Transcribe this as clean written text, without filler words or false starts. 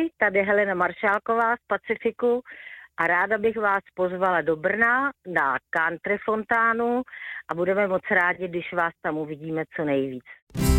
Ahoj, tady Helena Maršálková z Pacifiku a ráda bych vás pozvala do Brna na country fontánu a budeme moc rádi, když vás tam uvidíme co nejvíc.